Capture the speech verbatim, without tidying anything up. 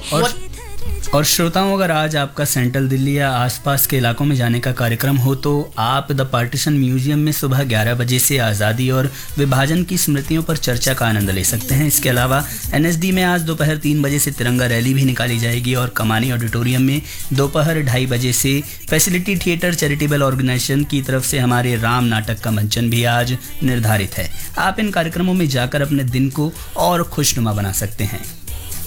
और और श्रोताओं, अगर आज आपका सेंट्रल दिल्ली या आसपास के इलाकों में जाने का कार्यक्रम हो तो आप द पार्टीशन म्यूजियम में सुबह ग्यारह बजे से आज़ादी और विभाजन की स्मृतियों पर चर्चा का आनंद ले सकते हैं। इसके अलावा एनएसडी में आज दोपहर तीन बजे से तिरंगा रैली भी निकाली जाएगी और कमानी ऑडिटोरियम में दोपहर ढाई बजे से फैसिलिटी थिएटर चैरिटेबल ऑर्गेनाइजेशन की तरफ से हमारे राम नाटक का मंचन भी आज निर्धारित है। आप इन कार्यक्रमों में जाकर अपने दिन को और खुशनुमा बना सकते हैं।